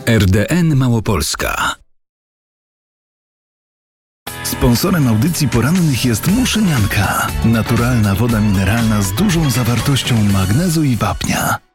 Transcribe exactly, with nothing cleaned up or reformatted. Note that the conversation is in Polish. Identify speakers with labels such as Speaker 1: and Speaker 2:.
Speaker 1: R D N Małopolska. Sponsorem audycji porannych jest Muszynianka. Naturalna woda mineralna z dużą zawartością magnezu i wapnia.